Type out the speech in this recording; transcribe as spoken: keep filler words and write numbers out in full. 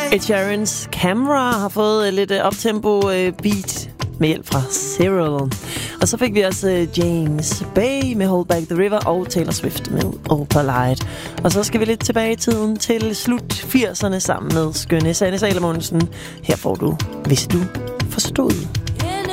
Ed Sheeran's Camera har fået lidt uptempo beat med hjælp fra Cyril. Og så fik vi også James Bay med Hold Back the River og Taylor Swift med Opalite. Og så skal vi lidt tilbage i tiden til slut firserne sammen med skønne Sanne Salomonsen. Her får du, hvis du forstod.